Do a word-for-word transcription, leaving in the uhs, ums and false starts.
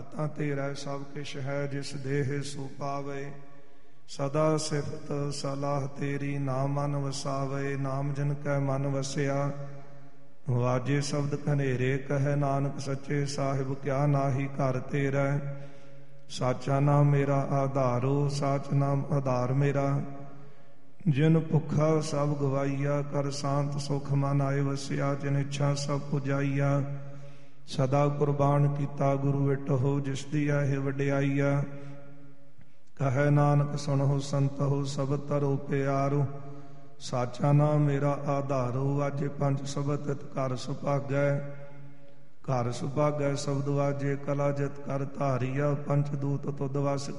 ਦਾਤਾ ਤੇਰਾ ਸਭ ਕਿਛ ਹੈ, ਜਿਸ ਦੇਹ ਸੋ ਪਾਵੇ। ਸਦਾ ਸਿਫਤ ਸਲਾਹ ਤੇਰੀ, ਨਾਮ ਮਨ ਵਸਾਵੇ। ਨਾਮ ਜਿਨ ਕੈ ਮਨ ਵਸਿਆ, ਵਾਜੇ ਸ਼ਬਦ ਘਨੇਰੇ ਕਹੈ। ਨਾਨਕ ਸੱਚੇ ਸਾਹਿਬ ਕਿਆ ਨਾਹੀ ਘਰ ਤੇਰਾ। ਸਾਚਾ ਨਾਮ ਮੇਰਾ ਆਧਾਰੋ, ਸਾਚ ਨਾਮ ਆਧਾਰ ਮੇਰਾ। ਜਿਨ ਭੁੱਖਾ ਸਭ ਗਵਾਈਆ, ਕਰ ਸ਼ਾਂਤ ਸੁਖ ਮਨ ਆਏ ਵਸਿਆ। ਜਿਨ ਇੱਛਾ ਸਭ ਪੁਜਾਈਆ, ਸਦਾ ਕੁਰਬਾਨ ਕੀਤਾ ਗੁਰੂ ਵਿਟਹੁ। ਜਿਸ ਦੀ ਇਹ ਵਡਿਆਈਆ, ਕਹੈ ਨਾਨਕ ਸੁਣਹੁ ਸੰਤਹੁ। ਸਭ ਤਰੋ ਪਿਆਰੋ, ਸਾਚਾ ਨਾਮ ਮੇਰਾ ਆਧਾਰੋ। ਵਾਜੇ ਪੰਜ ਸ਼ਬਦ ਤਿਤ ਘਰ ਸੁਭਾਗੈ, ਘਰ ਸੁਭਾਗੈ ਸ਼ਬਦ ਵਾਜੇ। ਕਲਾ ਜਿਤ ਕਰ ਧਾਰੀਆ, ਪੰਚ ਦੂਤ ਤੁਧ ਵਸ